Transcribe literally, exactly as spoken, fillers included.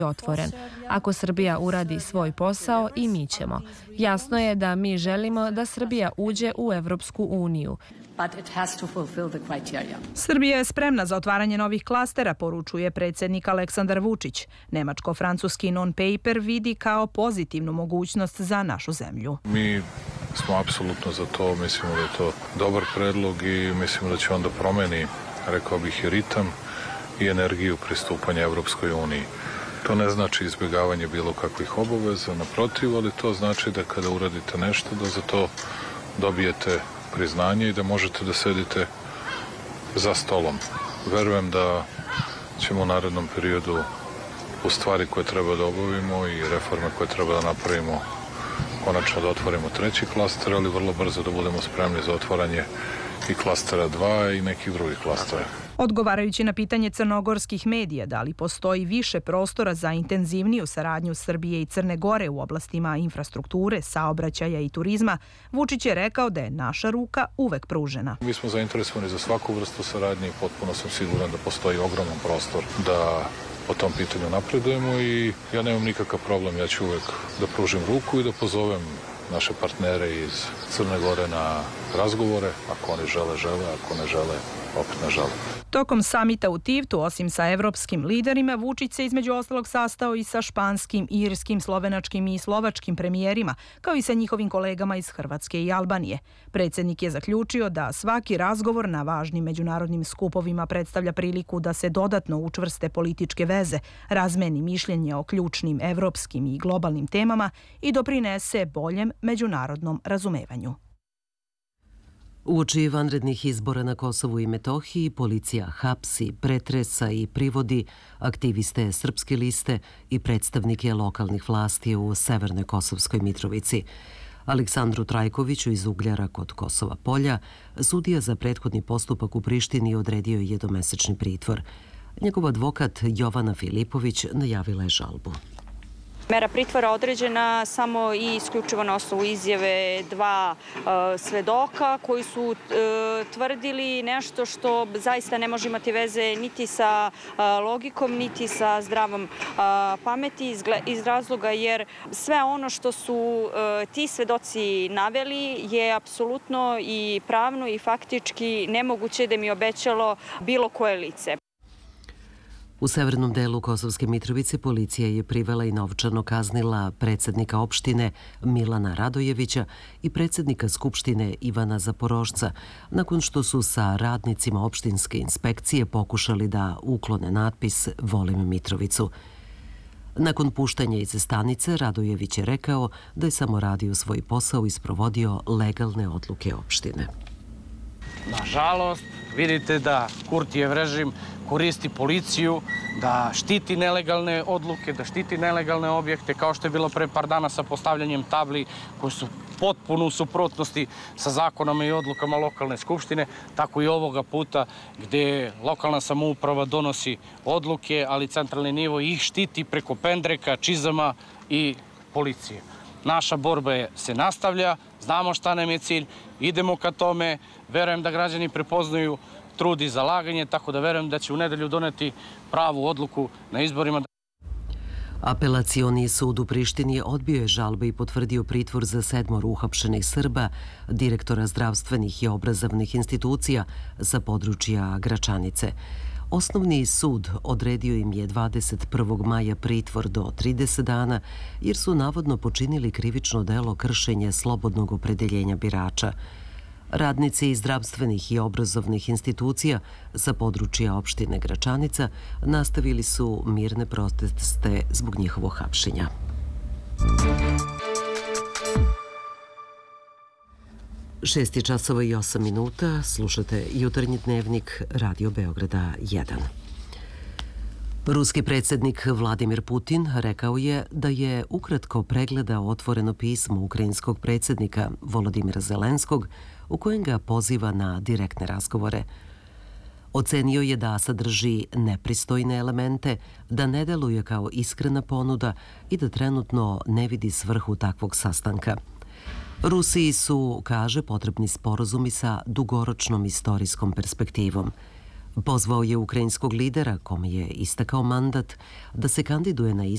otvoren. Ako Srbija uradi svoj posao, i mi ćemo. Jasno je da mi želimo da Srbija uđe u Evropsku uniju. Srbija je spremna za otvaranje novih klastera, poručuje predsjednik Aleksandar Vučić. Nemačko-francuski non-paper vidi kao pozitivnu mogućnost za našu zemlju. Mi smo apsolutno za to, mislimo da je to dobar predlog i mislimo da će onda promeni, rekao bih, i ritam i energiju pristupanja Evropskoj uniji. To ne znači izbjegavanje bilo kakvih obaveza, naprotiv, ali to znači da kada uradite nešto, da za to dobijete priznanje i da možete da sedite za stolom. Verujem da ćemo u narednom periodu u stvari koje treba da obavimo i reforme koje treba da napravimo konačno da otvorimo treći klaster, ali vrlo brzo da budemo spremni za otvaranje i klastera dva i nekih drugih klastera. Odgovarajući na pitanje crnogorskih medija da li postoji više prostora za intenzivniju saradnju Srbije i Crne Gore u oblastima infrastrukture, saobraćaja i turizma, Vučić je rekao da je naša ruka uvek pružena. Mi smo zainteresovani za svaku vrstu saradnje i potpuno sam siguran da postoji ogroman prostor da po tom pitanju napredujemo i ja nemam nikakav problem, ja ću uvek da pružim ruku i da pozovem naše partnere iz Crne Gore na razgovore. Ako oni žele, žele, ako ne žele, opet ne žele. Tokom samita u Tivtu, osim sa evropskim liderima, Vučić se između ostalog sastao i sa španskim, irskim, slovenačkim i slovačkim premijerima, kao i sa njihovim kolegama iz Hrvatske i Albanije. Predsjednik je zaključio da svaki razgovor na važnim međunarodnim skupovima predstavlja priliku da se dodatno učvrste političke veze, razmeni mišljenje o ključnim evropskim i globalnim temama i doprinese boljem međunarodnom razumevanju. Uoči vanrednih izbora na Kosovu i Metohiji, policija hapsi, pretresa i privodi aktiviste Srpske liste i predstavnike lokalnih vlasti u Severnoj Kosovskoj Mitrovici. Aleksandru Trajkoviću iz Ugljara kod Kosova Polja sudija za prethodni postupak u Prištini odredio je jednomesečni pritvor. Njegov advokat Jovana Filipović najavila je žalbu. Mera pritvora određena samo i isključivo na osnovu izjave dva e, svedoka koji su e, tvrdili nešto što zaista ne može imati veze niti sa e, logikom, niti sa zdravom e, pameti iz, iz razloga jer sve ono što su e, ti svedoci naveli je apsolutno i pravno i faktički nemoguće da mi je obećalo bilo koje lice. U severnom delu Kosovske Mitrovice policija je privela i novčano kaznila predsjednika opštine Milana Radojevića i predsjednika Skupštine Ivana Zaporožca, nakon što su sa radnicima opštinske inspekcije pokušali da uklone natpis "Volim Mitrovicu". Nakon puštanja iz stanice, Radojević je rekao da je samo radio svoj posao i sprovodio legalne odluke opštine. Nažalost, vidite da Kurtijev režim koristi policiju da štiti nelegalne odluke, da štiti nelegalne objekte, kao što je bilo pre par dana sa postavljanjem tabli koje su potpuno u suprotnosti sa zakonama i odlukama lokalne skupštine, tako i ovoga puta gdje lokalna samouprava donosi odluke, ali centralni nivo ih štiti preko pendreka, čizama i policije. Naša borba je, se nastavlja, znamo šta nam je cilj, idemo ka tome, verujem da građani prepoznaju trud i zalaganje, tako da verujem da će u nedelju doneti pravu odluku na izborima. Apelacioni sud u Prištini odbio je žalbe i potvrdio pritvor za sedmoro uhapšenih Srba, direktora zdravstvenih i obrazovnih institucija sa područja Gračanice. Osnovni sud odredio im je dvadeset prvog maja pritvor do trideset dana, jer su navodno počinili krivično delo kršenja slobodnog opredeljenja birača. Radnici iz zdravstvenih i obrazovnih institucija sa područja opštine Gračanica nastavili su mirne proteste zbog njihovog hapšenja. Šesti časova i osam minuta, slušate jutarnji dnevnik Radio Beograda jedan. Ruski predsjednik Vladimir Putin rekao je da je ukratko pregledao otvoreno pismo ukrajinskog predsjednika Volodimira Zelenskog u kojem ga poziva na direktne razgovore. Ocenio je da sadrži nepristojne elemente, da ne deluje kao iskrena ponuda i da trenutno ne vidi svrhu takvog sastanka. Rusiji su, kaže, potrebni sporazumi sa dugoročnom istorijskom perspektivom. Pozvao je ukrajinskog lidera, kome je istakao mandat, da se kandiduje na izbor